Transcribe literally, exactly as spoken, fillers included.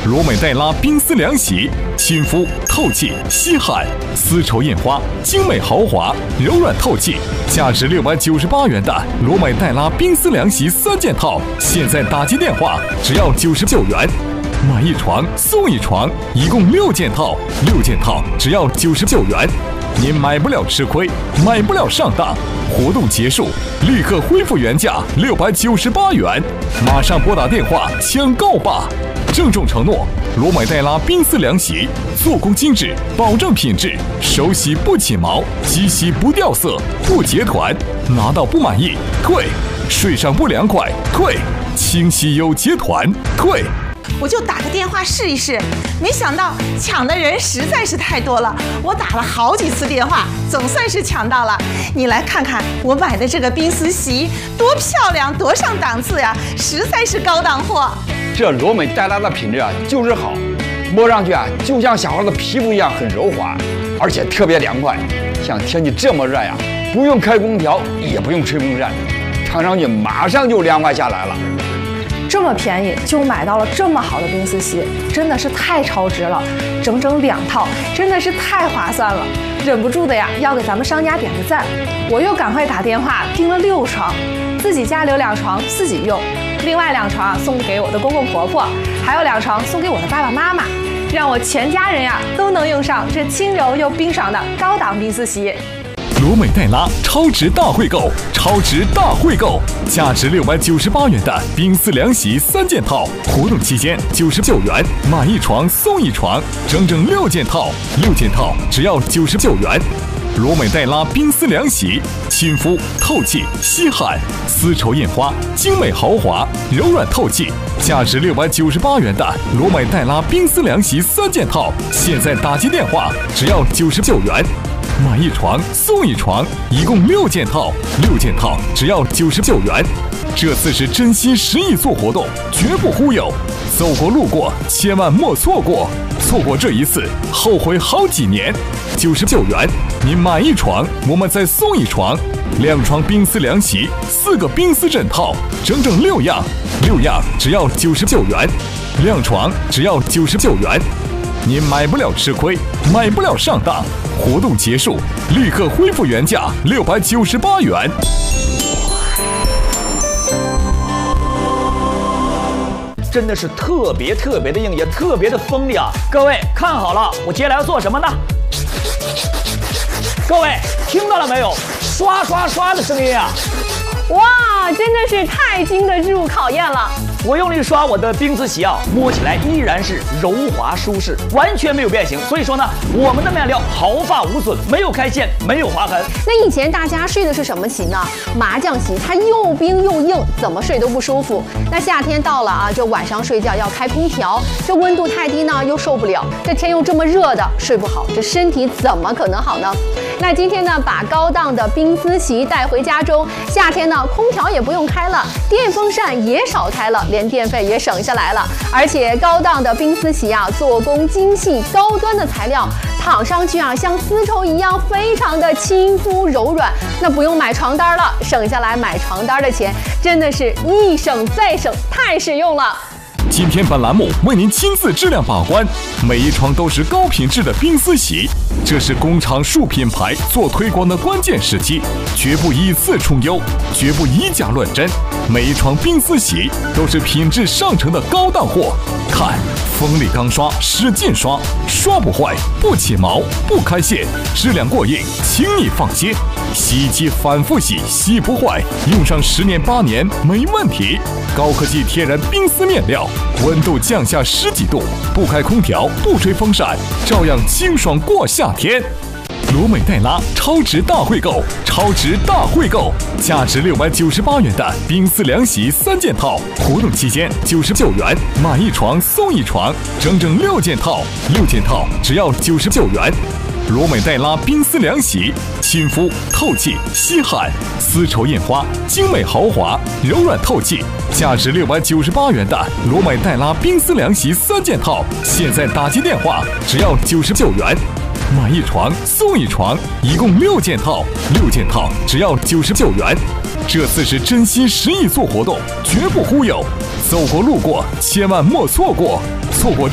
罗美黛拉冰丝凉席，亲肤透气吸汗，丝绸印花，精美豪华，柔软透气。价值六百九十八元的罗美黛拉冰丝凉席三件套，现在打击电话只要九十九元。买一床送一床，一共六件套，六件套只要九十九元。您买不了吃亏，买不了上当。活动结束，立刻恢复原价六百九十八元，马上拨打电话抢购吧！郑重承诺，罗美黛拉冰丝凉席，做工精致，保证品质，手洗不起毛，机洗不掉色，不结团，拿到不满意退，睡上不凉快退，清洗有结团退。 我就打个电话试一试，没想到抢的人实在是太多了，我打了好几次电话，总算是抢到了。你来看看我买的这个冰丝席多漂亮，多上档次呀，实在是高档货。 这罗美黛拉的品质啊就是好，摸上去啊就像小孩的皮肤一样很柔滑，而且特别凉快。像天气这么热呀，不用开空调，也不用吹风扇，躺上去马上就凉快下来了。 这么便宜就买到了这么好的冰丝席，真的是太超值了，整整两套，真的是太划算了，忍不住的呀要给咱们商家点个赞。我又赶快打电话订了六床，自己家留两床自己用，另外两床送给我的公公婆婆，还有两床送给我的爸爸妈妈，让我全家人呀都能用上这轻柔又冰爽的高档冰丝席。 罗美黛拉超值大汇购，超值大汇购，价值六百九十八元的冰丝凉席三件套，活动期间九十九元，买一床送一床，整整六件套，六件套只要九十九元。罗美黛拉冰丝凉席，亲肤透气吸汗，丝绸印花，精美豪华，柔软透气。价值六百九十八元的罗美黛拉冰丝凉席三件套，现在打击电话只要九十九元。买一床送一床，一共六件套，六件套只要九十九元。这次是真心实意做活动，绝不忽悠，走过路过千万莫错过，错过这一次后悔好几年。九十九元，您买一床，我们再送一床，两床冰丝凉席，四个冰丝枕套，整整六样，六样只要九十九元，两床只要九十九元。您买不了吃亏，买不了上当。活动结束，立刻恢复原价六百九十八元。 真的是特别特别的硬，也特别的锋利啊！各位看好了，我接下来要做什么呢？各位听到了没有？刷刷刷的声音啊！ 哇，真的是太经得住考验了。 我用力刷我的冰丝席啊，摸起来依然是柔滑舒适，完全没有变形。所以说呢，我们的面料毫发无损，没有开线，没有划痕。 那以前大家睡的是什么席呢？麻将席，它又冰又硬，怎么睡都不舒服。那夏天到了啊，这晚上睡觉要开空调，这温度太低呢又受不了，这天又这么热的，睡不好，这身体怎么可能好呢？那今天呢，把高档的冰丝席带回家中，夏天呢空调也不用开了，电风扇也少开了，连电费也省下来了。而且高档的冰丝席啊，做工精细，高端的材料，躺上去啊像丝绸一样，非常的亲肤柔软。那不用买床单了，省下来买床单的钱，真的是一省再省，太实用了。 今天本栏目为您亲自质量把关，每一床都是高品质的冰丝席，这是工厂树品牌做推广的关键时期，绝不以次充优，绝不以假乱真。每一床冰丝席都是品质上乘的高档货，看锋利钢刷，使劲刷，刷不坏，不起毛，不开线，质量过硬，请你放心。洗衣机反复洗，洗不坏，用上十年八年没问题。高科技天然冰丝面料，温度降下十几度，不开空调，不吹风扇，照样清爽过夏天。罗美黛拉超值大汇购，超值大汇购，价值六百九十八元的冰丝凉席三件套，活动期间九十九元，买一床送一床，整整六件套，六件套只要九十九元。罗美黛拉冰丝凉席，亲肤透气吸汗，丝绸印花，精美豪华，柔软透气。价值六百九十八元的罗美黛拉冰丝凉席三件套，现在打击电话只要九十九元。买一床送一床，一共六件套，六件套只要九十九元。这次是真心实意做活动，绝不忽悠，走过路过千万莫错过，错过这